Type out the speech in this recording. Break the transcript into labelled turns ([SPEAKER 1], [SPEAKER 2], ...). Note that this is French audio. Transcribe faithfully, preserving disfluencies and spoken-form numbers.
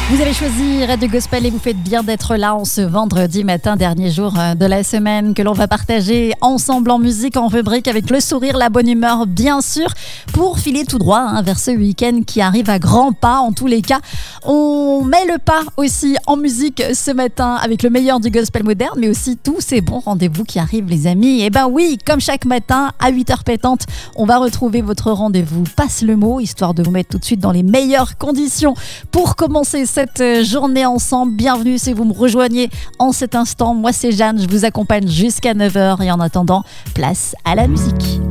[SPEAKER 1] Vous avez choisi Radio Gospel et vous faites bien d'être là en ce vendredi matin, dernier jour de la semaine que l'on va partager ensemble en musique, en rubrique, avec le sourire, la bonne humeur, bien sûr, pour filer tout droit hein, vers ce week-end qui arrive à grands pas. En tous les cas, on met le pas aussi en musique ce matin avec le meilleur du gospel moderne, mais aussi tous ces bons rendez-vous qui arrivent, les amis. Et ben oui, comme chaque matin, à huit heures pétantes, on va retrouver votre rendez-vous Passe le mot, histoire de vous mettre tout de suite dans les meilleures conditions pour commencer cette cette journée ensemble. Bienvenue si vous me rejoignez en cet instant. Moi c'est Jeanne, je vous accompagne jusqu'à neuf heures et en attendant, place à la musique.